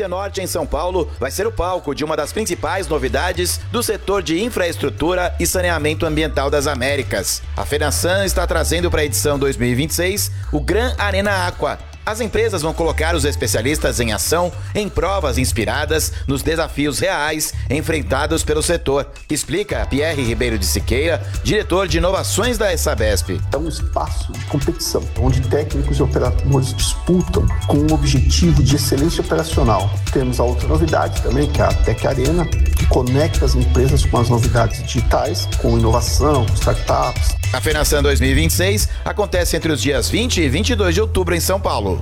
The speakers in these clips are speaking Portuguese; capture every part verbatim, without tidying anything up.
Cianorte, em São Paulo, vai ser o palco de uma das principais novidades do setor de infraestrutura e saneamento ambiental das Américas. A FENASAN está trazendo para a edição dois mil e vinte e seis o Gran Arena Aqua. As empresas vão colocar os especialistas em ação em provas inspiradas nos desafios reais enfrentados pelo setor. Explica Pierre Ribeiro de Siqueira, diretor de inovações da Sabesp. É um espaço de competição, onde técnicos e operadores disputam com um objetivo de excelência operacional. Temos a outra novidade também, que é a Tech Arena, que conecta as empresas com as novidades digitais, com inovação, com startups. A FENASAN dois mil e vinte e seis acontece entre os dias vinte e vinte e dois de outubro em São Paulo.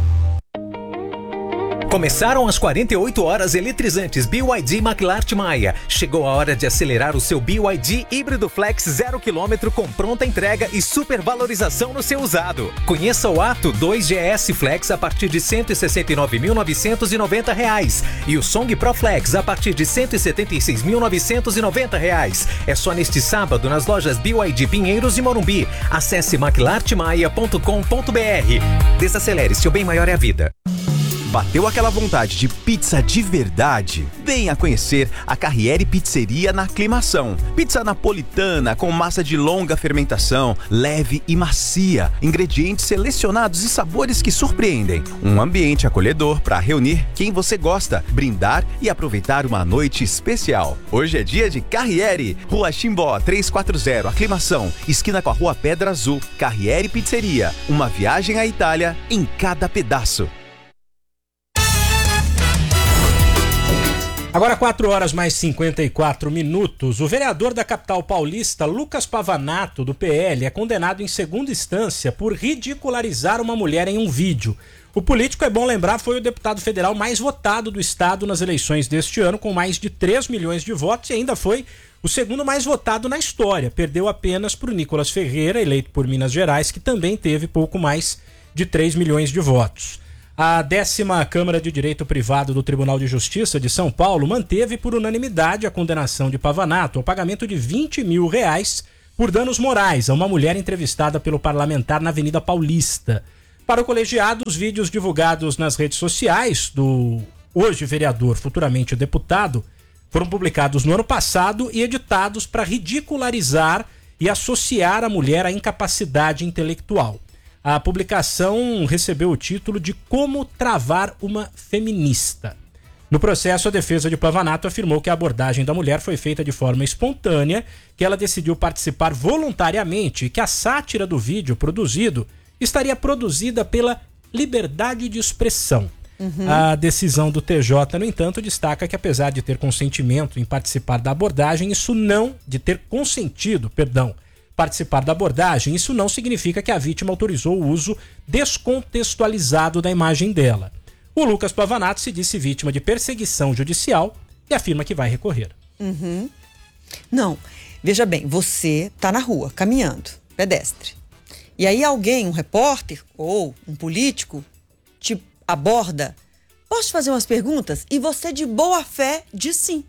Começaram as quarenta e oito horas eletrizantes B Y D McLart Maia. Chegou a hora de acelerar o seu B Y D híbrido flex zero quilômetro com pronta entrega e supervalorização no seu usado. Conheça o Ato dois G S Flex a partir de cento e sessenta e nove mil novecentos e noventa reais e o Song Pro Flex a partir de cento e setenta e seis mil novecentos e noventa reais. É só neste sábado nas lojas B Y D Pinheiros e Morumbi. Acesse mclart maia ponto com ponto b r. Desacelere, seu bem maior é a vida. Bateu aquela vontade de pizza de verdade? Venha conhecer a Carriere Pizzeria na Aclimação. Pizza napolitana com massa de longa fermentação, leve e macia, ingredientes selecionados e sabores que surpreendem. Um ambiente acolhedor para reunir quem você gosta, brindar e aproveitar uma noite especial. Hoje é dia de Carriere, Rua Chimbó trezentos e quarenta, Aclimação, esquina com a Rua Pedra Azul. Carriere Pizzeria, uma viagem à Itália em cada pedaço. Agora quatro horas mais cinquenta e quatro minutos. O vereador da capital paulista, Lucas Pavanato, do P L, é condenado em segunda instância por ridicularizar uma mulher em um vídeo. O político, é bom lembrar, foi o deputado federal mais votado do estado nas eleições deste ano, com mais de três milhões de votos, e ainda foi o segundo mais votado na história. Perdeu apenas para o Nicolas Ferreira, eleito por Minas Gerais, que também teve pouco mais de três milhões de votos. A décima Câmara de Direito Privado do Tribunal de Justiça de São Paulo manteve por unanimidade a condenação de Pavanato ao pagamento de vinte mil reais por danos morais a uma mulher entrevistada pelo parlamentar na Avenida Paulista. Para o colegiado, os vídeos divulgados nas redes sociais do hoje vereador, futuramente deputado, foram publicados no ano passado e editados para ridicularizar e associar a mulher à incapacidade intelectual. A publicação recebeu o título de Como Travar uma Feminista. No processo, a defesa de Pavanato afirmou que a abordagem da mulher foi feita de forma espontânea, que ela decidiu participar voluntariamente e que a sátira do vídeo produzido estaria produzida pela liberdade de expressão. Uhum. A decisão do T J, no entanto, destaca que apesar de ter consentimento em participar da abordagem, isso não, de ter consentido, perdão, participar da abordagem, isso não significa que a vítima autorizou o uso descontextualizado da imagem dela. O Lucas Pavanato se disse vítima de perseguição judicial e afirma que vai recorrer. Uhum. Não, veja bem, você tá na rua, caminhando, pedestre. E aí alguém, um repórter ou um político, te aborda. Posso te fazer umas perguntas? E você, de boa fé, diz sim.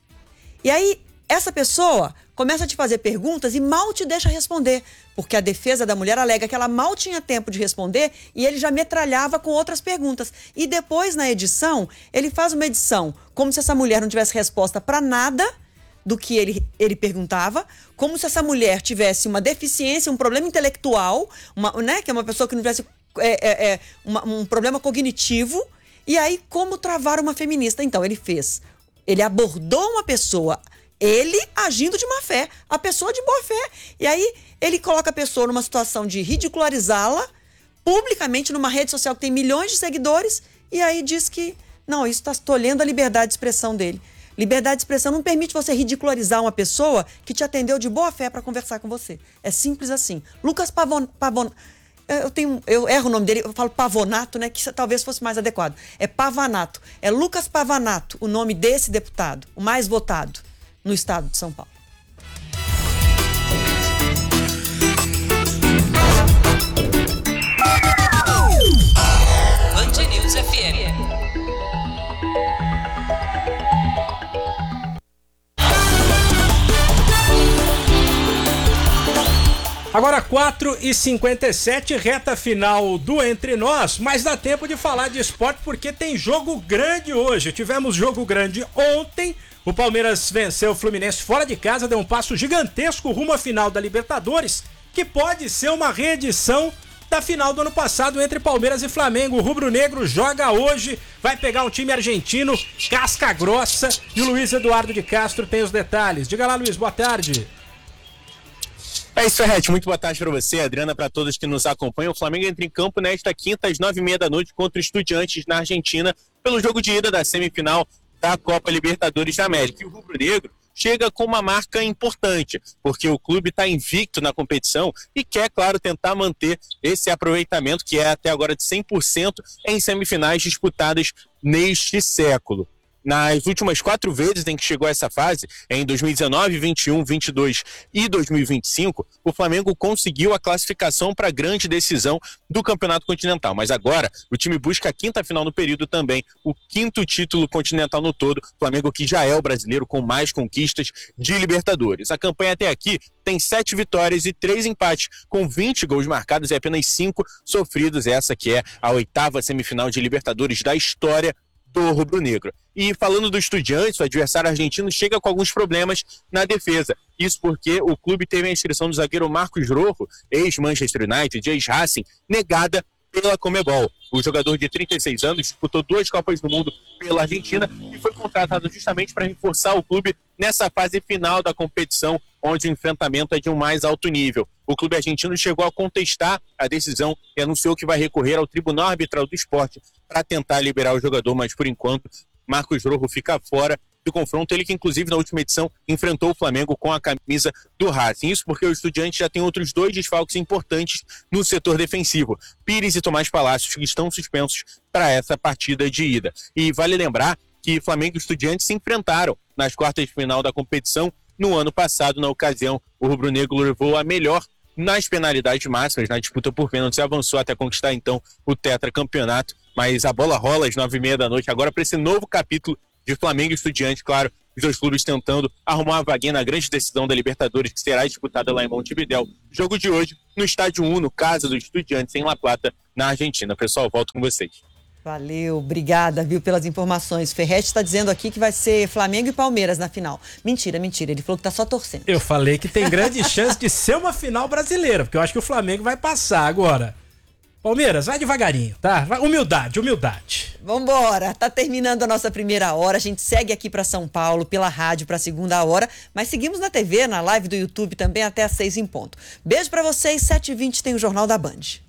E aí, essa pessoa começa a te fazer perguntas e mal te deixa responder, porque a defesa da mulher alega que ela mal tinha tempo de responder e ele já metralhava com outras perguntas. E depois, na edição, ele faz uma edição como se essa mulher não tivesse resposta para nada do que ele, ele perguntava, como se essa mulher tivesse uma deficiência, um problema intelectual, uma, né, que é uma pessoa que não tivesse é, é, é, uma, um problema cognitivo. E aí, como travar uma feminista? Então, ele fez, ele abordou uma pessoa... Ele agindo de má fé, a pessoa de boa fé. E aí ele coloca a pessoa numa situação de ridicularizá-la publicamente numa rede social que tem milhões de seguidores e aí diz que, não, isso está tolhendo a liberdade de expressão dele. Liberdade de expressão não permite você ridicularizar uma pessoa que te atendeu de boa fé para conversar com você. É simples assim. Lucas Pavon... Pavon... Eu, tenho, eu erro o nome dele, eu falo Pavonato, né, que talvez fosse mais adequado. É Pavanato. É Lucas Pavanato, o nome desse deputado, o mais votado no estado de São Paulo. Band News F M. Agora quatro e cinquenta e sete, reta final do Entre Nós, mas dá tempo de falar de esporte porque tem jogo grande hoje. Tivemos jogo grande ontem, o Palmeiras venceu o Fluminense fora de casa, deu um passo gigantesco rumo à final da Libertadores, que pode ser uma reedição da final do ano passado entre Palmeiras e Flamengo. O rubro-negro joga hoje, vai pegar um time argentino, casca grossa, e o Luiz Eduardo de Castro tem os detalhes. Diga lá, Luiz, boa tarde. É isso, Ferretti. Muito boa tarde para você, Adriana, para todos que nos acompanham. O Flamengo entra em campo nesta quinta, às nove e meia da noite, contra o Estudiantes na Argentina, pelo jogo de ida da semifinal da Copa Libertadores da América. E o rubro-negro chega com uma marca importante, porque o clube está invicto na competição e quer, claro, tentar manter esse aproveitamento, que é até agora de cem por cento, em semifinais disputadas neste século. Nas últimas quatro vezes em que chegou a essa fase, em dois mil e dezenove, vinte e um, vinte e dois e dois mil e vinte e cinco, o Flamengo conseguiu a classificação para a grande decisão do Campeonato Continental. Mas agora o time busca a quinta final no período também, o quinto título continental no todo. O Flamengo que já é o brasileiro com mais conquistas de Libertadores. A campanha até aqui tem sete vitórias e três empates, com vinte gols marcados e apenas cinco sofridos. Essa que é a oitava semifinal de Libertadores da história do rubro-negro. E falando do Estudiantes, o adversário argentino chega com alguns problemas na defesa. Isso porque o clube teve a inscrição do zagueiro Marcos Rojo, ex-Manchester United, ex-Racing, negada pela Conmebol. O jogador de trinta e seis anos disputou duas Copas do Mundo pela Argentina e foi contratado justamente para reforçar o clube nessa fase final da competição, onde o enfrentamento é de um mais alto nível. O clube argentino chegou a contestar a decisão e anunciou que vai recorrer ao Tribunal Arbitral do Esporte para tentar liberar o jogador, mas por enquanto Marcos Rojo fica fora do confronto. Ele que inclusive na última edição enfrentou o Flamengo com a camisa do Racing. Isso porque o Estudiante já tem outros dois desfalques importantes no setor defensivo, Pires e Tomás Palácios, que estão suspensos para essa partida de ida. E vale lembrar que Flamengo e Estudiantes se enfrentaram nas quartas de final da competição no ano passado. Na ocasião, o rubro-negro levou a melhor nas penalidades máximas, na disputa por pênaltis, avançou até conquistar então o tetracampeonato, mas a bola rola às nove e meia da noite agora para esse novo capítulo de Flamengo e Estudiantes. Claro, os dois clubes tentando arrumar uma vaguinha na grande decisão da Libertadores, que será disputada lá em Montevidéu. Jogo de hoje no Estádio Uno, casa do Estudiantes, em La Plata, na Argentina. Pessoal, volto com vocês. Valeu, obrigada, viu, pelas informações. Ferretti está dizendo aqui que vai ser Flamengo e Palmeiras na final. Mentira, mentira, ele falou que tá só torcendo. Eu falei que tem grande chance de ser uma final brasileira, porque eu acho que o Flamengo vai passar agora. Palmeiras, vai devagarinho, tá? Humildade, humildade. Vambora, tá terminando a nossa primeira hora, a gente segue aqui para São Paulo pela rádio para a segunda hora, mas seguimos na T V, na live do YouTube também até às seis em ponto. Beijo para vocês, sete e vinte tem o Jornal da Band.